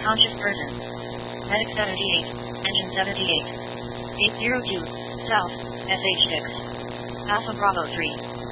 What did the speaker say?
Conscious person. Medic 78. Engine 78. 802. South. SH6. Alpha Bravo 3.